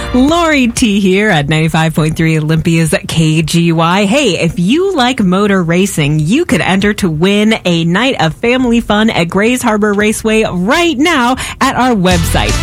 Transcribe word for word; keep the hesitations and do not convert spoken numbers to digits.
Lori T here at ninety-five point three Olympia's K G Y. Hey, if you like motor racing, you could enter to win a night of family fun at Grays Harbor Raceway right now at our website.